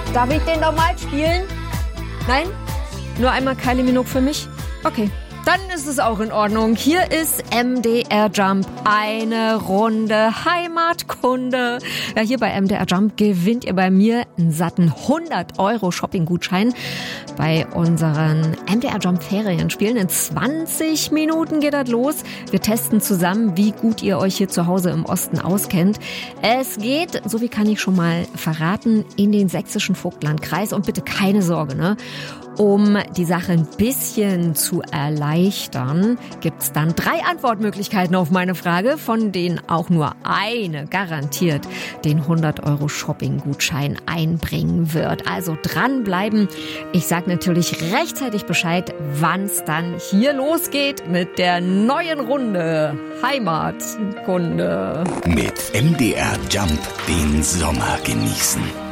Darf ich den doch mal spielen? Nein? Nur einmal Kylie Minogue für mich? Okay. Dann ist es auch in Ordnung. Hier ist MDR Jump, eine Runde Heimatkunde. Ja, hier bei MDR Jump gewinnt ihr bei mir einen satten 100 € Shopping-Gutschein bei unseren MDR Jump Ferienspielen. In 20 Minuten geht das los. Wir testen zusammen, wie gut ihr euch hier zu Hause im Osten auskennt. Es geht, so wie kann ich schon mal verraten, in den sächsischen Vogtlandkreis. Und bitte keine Sorge, ne? Um die Sache ein bisschen zu erleichtern, gibt's dann 3 Antwortmöglichkeiten auf meine Frage, von denen auch nur eine garantiert den 100 € Shopping-Gutschein einbringen wird. Also dranbleiben. Ich sag natürlich rechtzeitig Bescheid, wann's dann hier losgeht mit der neuen Runde Heimatkunde. Mit MDR Jump den Sommer genießen.